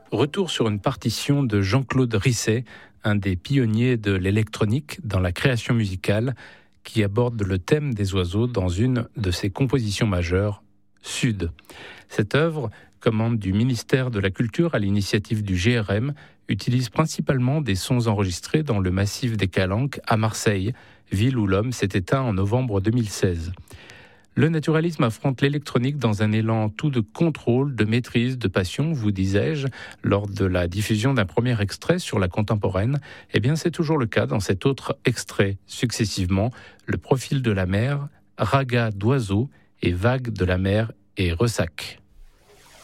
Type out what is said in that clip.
Retour sur une partition de Jean-Claude Risset, un des pionniers de l'électronique dans la création musicale, qui aborde le thème des oiseaux dans une de ses compositions majeures, Sud. Cette œuvre, commande du ministère de la Culture à l'initiative du GRM, utilise principalement des sons enregistrés dans le massif des Calanques à Marseille, ville où l'homme s'est éteint en novembre 2016. Le naturalisme affronte l'électronique dans un élan tout de contrôle, de maîtrise, de passion, vous disais-je, lors de la diffusion d'un premier extrait sur la contemporaine. Eh bien, c'est toujours le cas dans cet autre extrait, successivement, le profil de la mer, raga d'oiseaux et vagues de la mer et ressac.